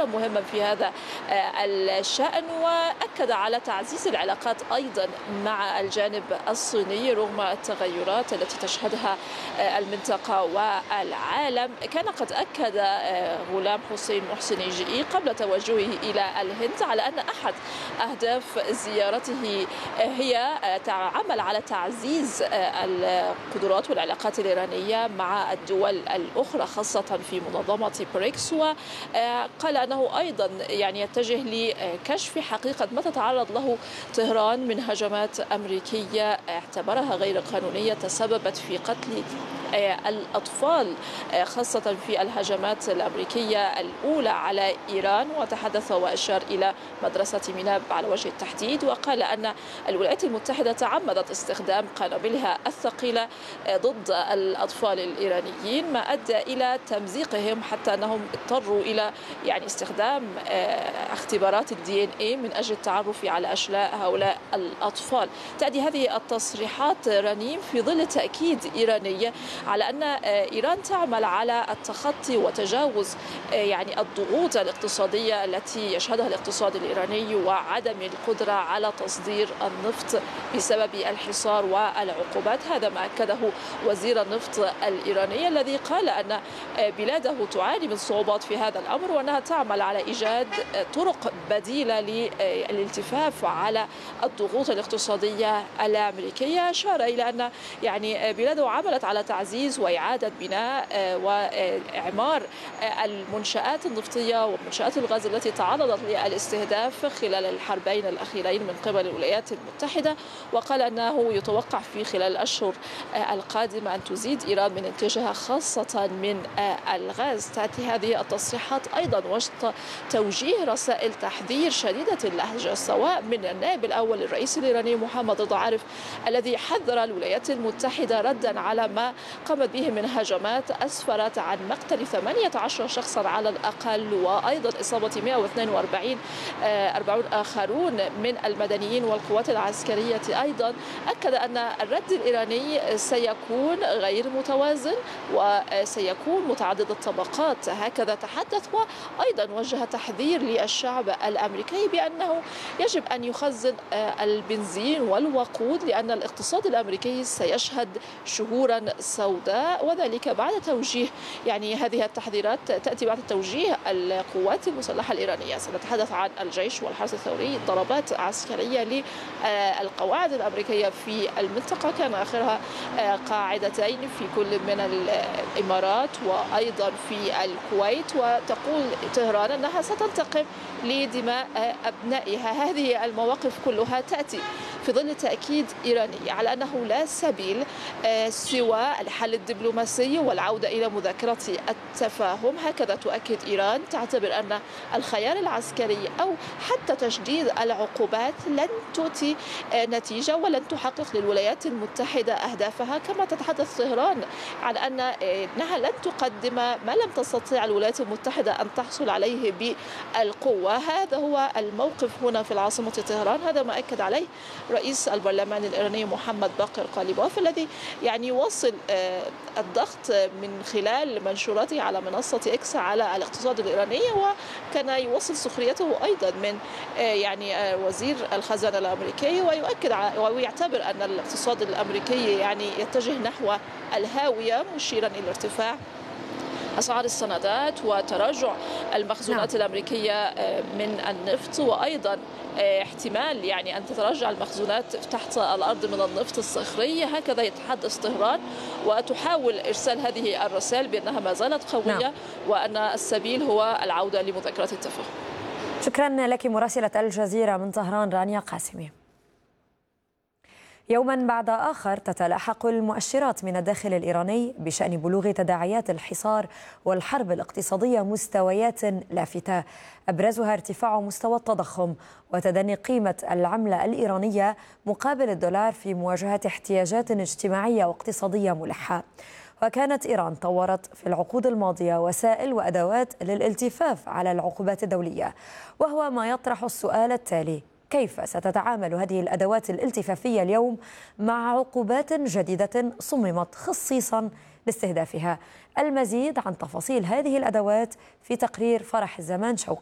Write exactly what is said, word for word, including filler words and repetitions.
دورا مهما في هذا الشأن، وأكد على تعزيز العلاقات أيضا مع الجانب الصيني رغم التغيرات التي تشهدها المنطقة والعالم. كان قد أكد غلام حسين محسن جي قبل توجهه إلى الهند على أن أحد أهداف زيارته هي العمل على تعزيز القدرات والعلاقات الإيرانية مع الدول الأخرى خاصة في منظمة بريكس، وقال أنه أيضا يعني يتجه لكشف حقيقة ما تتعرض له طهران من هجمات أمريكية اعتبرها غير قانونية تسببت في قتل الأطفال خاصة في الهجمات الأمريكية الأولى على إيران. وتحدث وأشار إلى مدرسة ميناب على وجه التحديد، وقال أن الولايات المتحدة تعمدت استخدام قنابلها الثقيلة ضد الأطفال الإيرانيين ما أدى إلى تمزيقهم حتى أنهم اضطروا إلى يعني استخدام اختبارات الدي ان اي من أجل التعرف على أشلاء هؤلاء الأطفال. تأتي هذه التصريحات رنيم في ظل تأكيد إيراني على أن إيران تعمل على التخطي وتجاوز يعني الضغوط الاقتصادية التي يشهدها الاقتصاد الإيراني وعدم القدرة على تصدير النفط بسبب الحصار والعقوبات. هذا ما أكده وزير النفط الإيراني الذي قال أن بلاده تعاني من صعوبات في هذا الأمر وأنها تعمل على إيجاد طرق بديلة للالتفاف على الضغوط الاقتصادية الأمريكية. أشار إلى أن يعني بلاده عملت على تعزيز وإعادة بناء وإعمار المنشآت النفطية ومنشآت الغاز التي تعرضت للاستهداف خلال الحربين الأخيرين من قبل الولايات المتحدة، وقال أنه يتوقع في خلال الأشهر القادمة أن تزيد إيران من إنتاجها خاصة من الغاز. تأتي هذه التصريحات أيضا وسط توجيه رسائل تحذير شديدة اللهجة سواء من النائب الأول للرئيس الإيراني محمد رضا عارف الذي حذر الولايات المتحدة ردا على ما قامت به من هجمات أسفرت عن مقتل ثمانية عشر شخصا على الأقل وأيضا إصابة مئة واثنين وأربعين آخرون من المدنيين والقوات العسكرية. أيضا أكد أن الرد الإيراني سيكون غير متوازن وسيكون متعدد الطبقات. هكذا تحدث وأيضا وجه تحذير للشعب الأمريكي بأنه يجب أن يخزن البنزين والوقود لأن الاقتصاد الأمريكي سيشهد شهورا سوداء، وذلك بعد توجيه يعني هذه التحذيرات تأتي بعد توجيه القوات المسلحة الإيرانية. سنتحدث عن الجيش والحرس الثوري ضربات عسكرية للقواعد الأمريكية في المنطقة كان آخرها قاعدتين في كل من الإمارات وأيضا في الكويت، وتقول طهران أنها ستنتقم لدماء أبنائها. هذه المواقف كلها تأتي في ظل تأكيد إيراني على أنه لا سبيل سوى الحل الدبلوماسي والعودة إلى مذاكرة التفاهم. هكذا تؤكد إيران، تعتبر أن الخيار العسكري أو حتى تشديد العقوبات لن تؤتي نتيجة ولن تحقق للولايات المتحدة أهدافها، كما تتحدث طهران عن أن أنها لن تقدم ما لم تستطيع الولايات المتحدة أن تحصل عليه بالقوة. هذا هو الموقف هنا في العاصمة طهران، هذا ما أكد عليه رئيس البرلمان الإيراني محمد باقر قاليباف الذي يعني يواصل الضغط من خلال منشوراته على منصة إكس على الاقتصاد الإيراني، وكان يواصل سخريته أيضا من يعني وزير الخزانة الأمريكي ويؤكد ويعتبر أن الاقتصاد الأمريكي يعني يتجه نحو الهاوية، مشيرا إلى ارتفاع أسعار السندات وتراجع المخزونات نعم. الأمريكية من النفط، وأيضا احتمال يعني أن تتراجع المخزونات تحت الأرض من النفط الصخري. هكذا يتحدث طهران وتحاول إرسال هذه الرسائل بأنها ما زالت قوية نعم. وأن السبيل هو العودة لمذاكرة التفاهم. شكرا لك مراسلة الجزيرة من طهران رانيا قاسمي. يوما بعد آخر تتلاحق المؤشرات من الداخل الإيراني بشأن بلوغ تداعيات الحصار والحرب الاقتصادية مستويات لافتة، أبرزها ارتفاع مستوى التضخم وتدني قيمة العملة الإيرانية مقابل الدولار في مواجهة احتياجات اجتماعية واقتصادية ملحة. وكانت إيران طورت في العقود الماضية وسائل وأدوات للالتفاف على العقوبات الدولية، وهو ما يطرح السؤال التالي: كيف ستتعامل هذه الأدوات الالتفافية اليوم مع عقوبات جديدة صممت خصيصا لاستهدافها؟ المزيد عن تفاصيل هذه الأدوات في تقرير فرح الزمان شوقي.